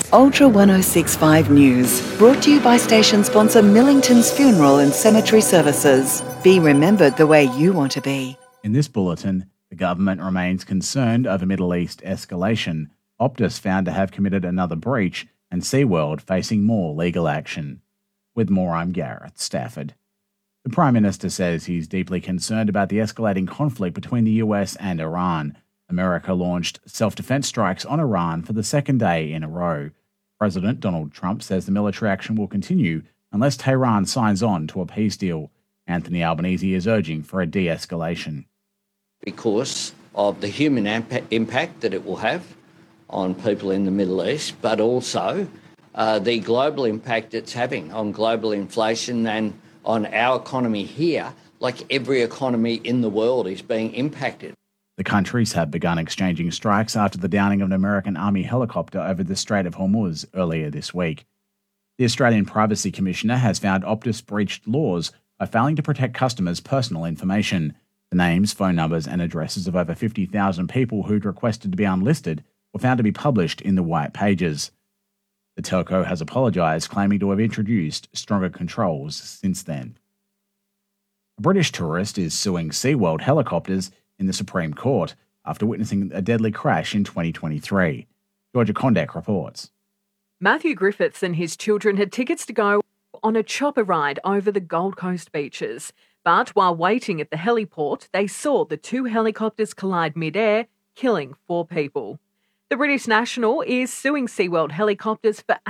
Ultra 1065 News, brought to you by station sponsor Millington's Funeral and Cemetery Services. Be remembered the way you want to be. In this bulletin, the government remains concerned over Middle East escalation. Optus found to have committed another breach, and SeaWorld facing more legal action. With more, I'm Gareth Stafford. The Prime Minister says he's deeply concerned about the escalating conflict between the US and Iran. America launched self-defense strikes on Iran for the second day in a row. President Donald Trump says the military action will continue unless Tehran signs on to a peace deal. Anthony Albanese is urging for a de-escalation. Because of the human impact that it will have on people in the Middle East, but also the global impact it's having on global inflation and on our economy here, like every economy in the world is being impacted. The countries have begun exchanging strikes after the downing of an American Army helicopter over the Strait of Hormuz earlier this week. The Australian Privacy Commissioner has found Optus breached laws by failing to protect customers' personal information. The names, phone numbers and addresses of over 50,000 people who'd requested to be unlisted were found to be published in the white pages. The telco has apologised, claiming to have introduced stronger controls since then. A British tourist is suing SeaWorld helicopters in the Supreme Court after witnessing a deadly crash in 2023. Georgia Condek reports. Matthew Griffiths and his children had tickets to go on a chopper ride over the Gold Coast beaches. But while waiting at the heliport, they saw the two helicopters collide mid-air, killing 4 people. The British national is suing SeaWorld helicopters for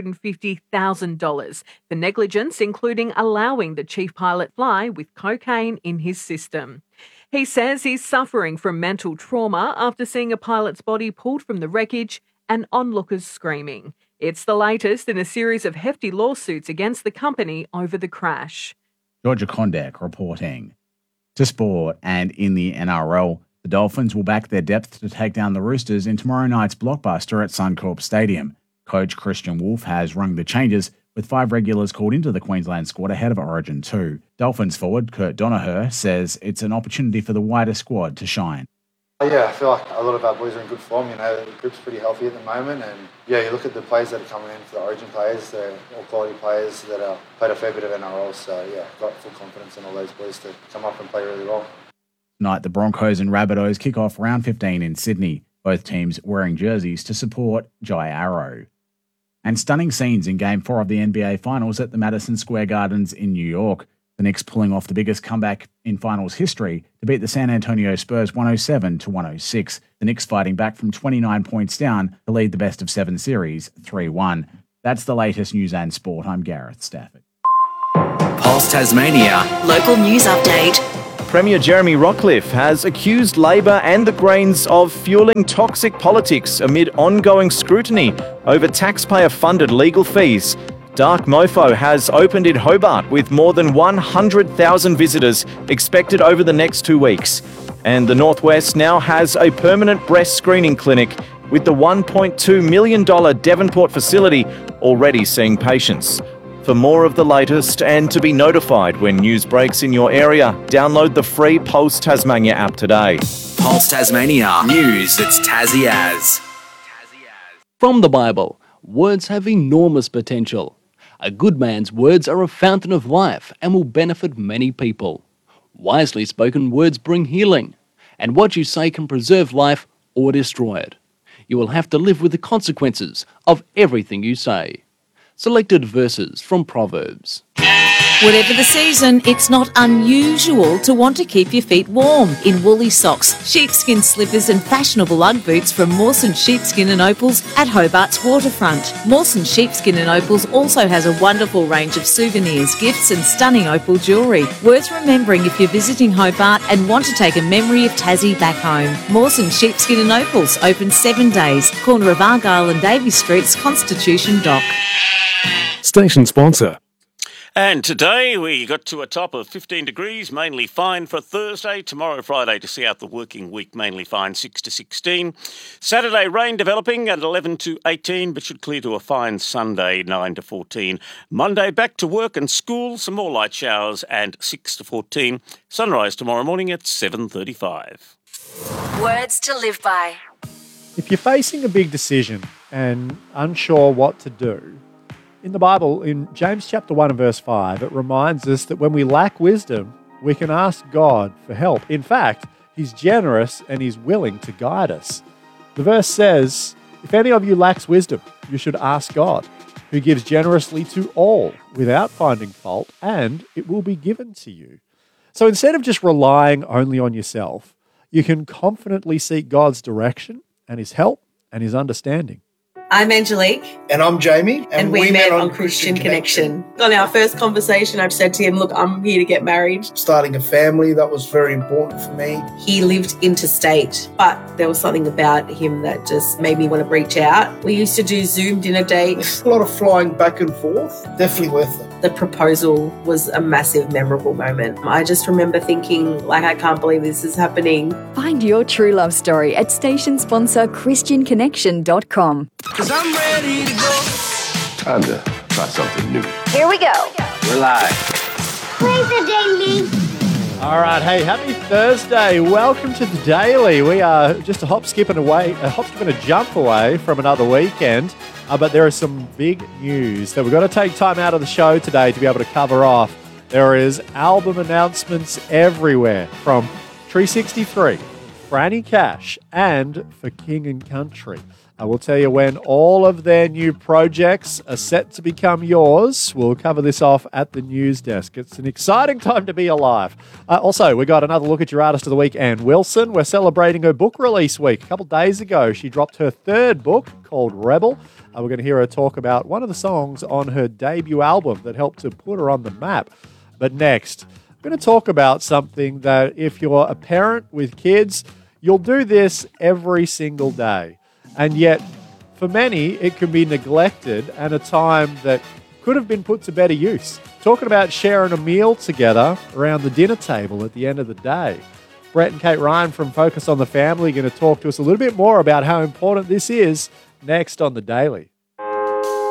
$850,000 for negligence, including allowing the chief pilot fly with cocaine in his system. He says he's suffering from mental trauma after seeing a pilot's body pulled from the wreckage and onlookers screaming. It's the latest in a series of hefty lawsuits against the company over the crash. Georgia Condek reporting. To sport, and in the NRL, the Dolphins will back their depth to take down the Roosters in tomorrow night's blockbuster at Suncorp Stadium. Coach Christian Wolf has rung the changes, with 5 regulars called into the Queensland squad ahead of Origin 2. Dolphins forward Kurt Doniher says it's an opportunity for the wider squad to shine. Yeah, I feel like a lot of our boys are in good form. The group's pretty healthy at the moment, and you look at the players that are coming in for the Origin players, they're all quality players that have played a fair bit of NRL, so got full confidence in all those boys to come up and play really well. Tonight, the Broncos and Rabbitohs kick off round 15 in Sydney, both teams wearing jerseys to support Jai Arrow. And stunning scenes in Game 4 of the NBA Finals at the Madison Square Gardens in New York. The Knicks pulling off the biggest comeback in finals history to beat the San Antonio Spurs 107-106. The Knicks fighting back from 29 points down to lead the best-of-7 series 3-1. That's the latest news and sport. I'm Gareth Stafford. Pulse Tasmania. Local news update. Premier Jeremy Rockcliffe has accused Labor and the Greens of fueling toxic politics amid ongoing scrutiny over taxpayer-funded legal fees. Dark Mofo has opened in Hobart with more than 100,000 visitors expected over the next 2 weeks. And the Northwest now has a permanent breast screening clinic with the $1.2 million Devonport facility already seeing patients. For more of the latest and to be notified when news breaks in your area, download the free Pulse Tasmania app today. Pulse Tasmania. News that's Tassie as. From the Bible, words have enormous potential. A good man's words are a fountain of life and will benefit many people. Wisely spoken words bring healing, and what you say can preserve life or destroy it. You will have to live with the consequences of everything you say. Selected verses from Proverbs. Whatever the season, it's not unusual to want to keep your feet warm in woolly socks, sheepskin slippers and fashionable Ugg boots from Mawson Sheepskin and Opals at Hobart's waterfront. Mawson Sheepskin and Opals also has a wonderful range of souvenirs, gifts and stunning opal jewellery. Worth remembering if you're visiting Hobart and want to take a memory of Tassie back home. Mawson Sheepskin and Opals, open 7 days, corner of Argyle and Davey Streets, Constitution Dock. Station sponsor. And today we got to a top of 15 degrees, mainly fine for Thursday. Tomorrow, Friday, to see out the working week, mainly fine 6 to 16. Saturday, rain developing at 11 to 18, but should clear to a fine Sunday, 9 to 14. Monday, back to work and school, some more light showers and 6 to 14. Sunrise tomorrow morning at 7:35. Words to live by. If you're facing a big decision and unsure what to do, in the Bible, in James chapter 1 and verse 5, it reminds us that when we lack wisdom, we can ask God for help. In fact, He's generous and He's willing to guide us. The verse says, if any of you lacks wisdom, you should ask God, who gives generously to all without finding fault, and it will be given to you. So instead of just relying only on yourself, you can confidently seek God's direction and His help and His understanding. I'm Angelique. And I'm Jamie. And we met on Christian Connection. On our first conversation, I've said to him, look, I'm here to get married. Starting a family, that was very important for me. He lived interstate, but there was something about him that just made me want to reach out. We used to do Zoom dinner dates. A lot of flying back and forth. Definitely worth it. The proposal was a massive, memorable moment. I just remember thinking, I can't believe this is happening. Find your true love story at station sponsor ChristianConnection.com. Cause I'm ready to go. Time to try something new. Here we go. We're live. Play the daily. All right, hey, happy Thursday. Welcome to the Daily. We are just a hop, skip, and a jump away from another weekend. But there is some big news that we've got to take time out of the show today to be able to cover off. There is album announcements everywhere from Tree 63, Franny Cash, and For King and Country. I will tell you when all of their new projects are set to become yours. We'll cover this off at the news desk. It's an exciting time to be alive. Also, we got another look at your artist of the week, Ann Wilson. We're celebrating her book release week. A couple of days ago, she dropped her third book called Rebel. We're going to hear her talk about one of the songs on her debut album that helped to put her on the map. But next, I'm going to talk about something that if you're a parent with kids, you'll do this every single day. And yet, for many, it can be neglected and a time that could have been put to better use. Talking about sharing a meal together around the dinner table at the end of the day. Brett and Kate Ryan from Focus on the Family are going to talk to us a little bit more about how important this is next on The Daily.